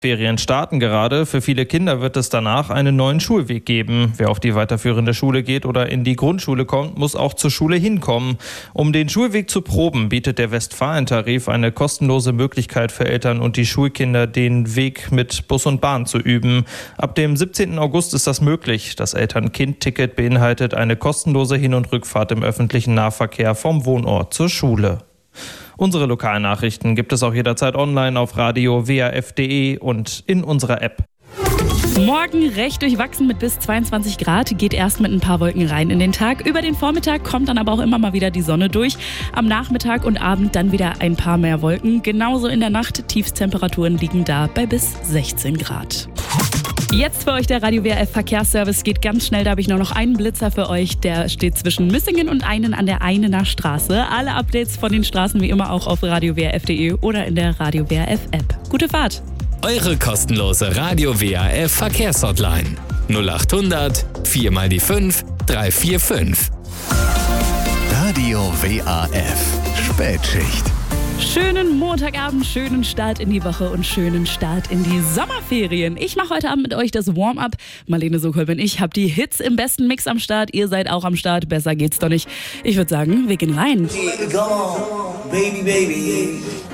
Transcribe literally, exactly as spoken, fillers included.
Ferien starten gerade. Für viele Kinder wird es danach einen neuen Schulweg geben. Wer auf die weiterführende Schule geht oder in die Grundschule kommt, muss auch zur Schule hinkommen. Um den Schulweg zu proben, bietet der Westfalentarif eine kostenlose Möglichkeit für Eltern und die Schulkinder, den Weg mit Bus und Bahn zu üben. Ab dem siebzehnten August ist das möglich. Das Eltern-Kind-Ticket beinhaltet eine kostenlose Hin- und Rückfahrt im öffentlichen Nahverkehr vom Wohnort zur Schule. Unsere Lokalnachrichten gibt es auch jederzeit online auf radio w a f punkt d e und in unserer App. Morgen recht durchwachsen mit bis zweiundzwanzig Grad, geht erst mit ein paar Wolken rein in den Tag. Über den Vormittag kommt dann aber auch immer mal wieder die Sonne durch. Am Nachmittag und Abend dann wieder ein paar mehr Wolken. Genauso in der Nacht, Tiefstemperaturen liegen da bei bis sechzehn Grad. Jetzt für euch der Radio W R F Verkehrsservice, geht ganz schnell, da habe ich nur noch einen Blitzer für euch, der steht zwischen Missingen und Einen an der Einener Straße. Alle Updates von den Straßen wie immer auch auf radio w r f punkt d e oder in der Radio W R F App. Gute Fahrt! Eure kostenlose Radio W R F Verkehrshotline null acht hundert vier mal die fünf drei vier fünf. Radio W A F Spätschicht. Schönen Montagabend, schönen Start in die Woche und schönen Start in die Sommerferien. Ich mache heute Abend mit euch das Warm-up. Marlene Sokol bin ich, habe die Hits im besten Mix am Start. Ihr seid auch am Start, besser geht's doch nicht. Ich würde sagen, wir gehen rein. Come on, baby, baby.